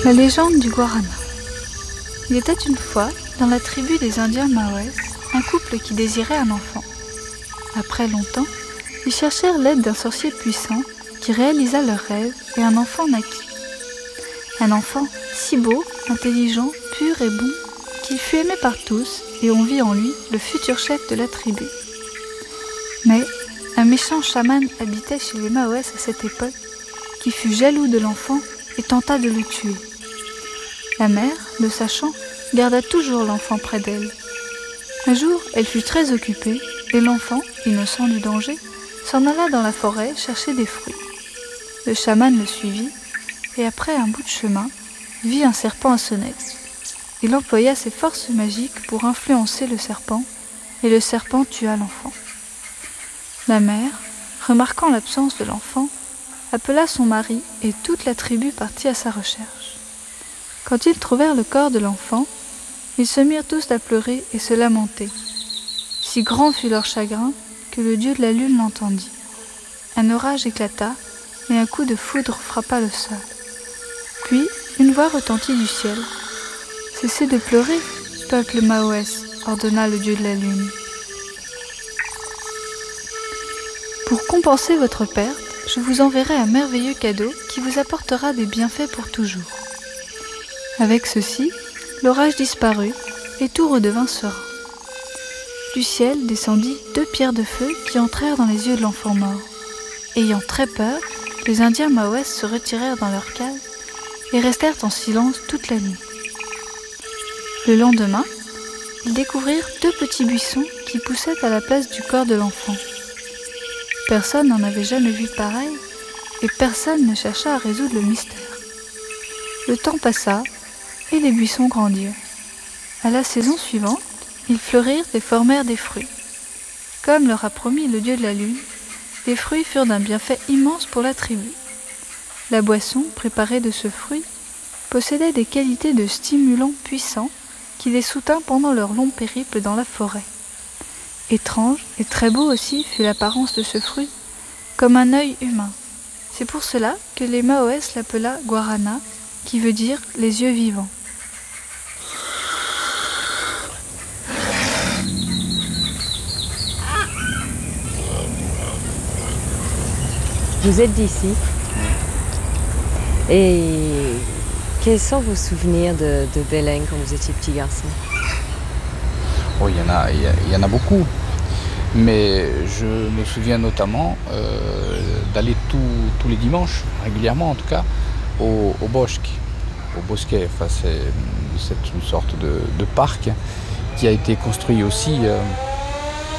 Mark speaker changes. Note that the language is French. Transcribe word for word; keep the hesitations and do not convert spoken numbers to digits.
Speaker 1: La légende du Guarana. Il était une fois, dans la tribu des Indiens Maoès, un couple qui désirait un enfant. Après longtemps, ils cherchèrent l'aide d'un sorcier puissant qui réalisa leur rêve et un enfant naquit. Un enfant si beau, intelligent, pur et bon, qu'il fut aimé par tous et on vit en lui le futur chef de la tribu. Mais un méchant chaman habitait chez les Maoès à cette époque, qui fut jaloux de l'enfant et tenta de le tuer. La mère, le sachant, garda toujours l'enfant près d'elle. Un jour, elle fut très occupée et l'enfant, innocent du danger, s'en alla dans la forêt chercher des fruits. Le chaman le suivit et après un bout de chemin, vit un serpent à sonnette. Il employa ses forces magiques pour influencer le serpent et le serpent tua l'enfant. La mère, remarquant l'absence de l'enfant, appela son mari et toute la tribu partit à sa recherche. Quand ils trouvèrent le corps de l'enfant, ils se mirent tous à pleurer et se lamenter. Si grand fut leur chagrin que le dieu de la lune l'entendit. Un orage éclata et un coup de foudre frappa le sol. Puis une voix retentit du ciel. « Cessez de pleurer, peuple Maoès, ordonna le dieu de la lune. Pour compenser votre perte, je vous enverrai un merveilleux cadeau qui vous apportera des bienfaits pour toujours. » Avec ceci, l'orage disparut et tout redevint serein. Du ciel descendit deux pierres de feu qui entrèrent dans les yeux de l'enfant mort. Ayant très peur, les Indiens Maoès se retirèrent dans leur cave et restèrent en silence toute la nuit. Le lendemain, ils découvrirent deux petits buissons qui poussaient à la place du corps de l'enfant. Personne n'en avait jamais vu de pareil et personne ne chercha à résoudre le mystère. Le temps passa et les buissons grandirent. À la saison suivante, ils fleurirent et formèrent des fruits. Comme leur a promis le dieu de la lune, les fruits furent d'un bienfait immense pour la tribu. La boisson préparée de ce fruit possédait des qualités de stimulant puissants qui les soutint pendant leur long périple dans la forêt. Étrange et très beau aussi fut l'apparence de ce fruit, comme un œil humain. C'est pour cela que les Maoès l'appela Guarana, qui veut dire les yeux vivants.
Speaker 2: Vous êtes d'ici. Et quels sont vos souvenirs de, de Belém quand vous étiez petit garçon?
Speaker 3: Oh, il y en a, il y a, il y en a beaucoup. Mais je me souviens notamment euh, d'aller tous, tous les dimanches, régulièrement en tout cas, au, au bosque. Au bosquet, enfin, c'est, c'est une sorte de, de parc qui a été construit aussi euh,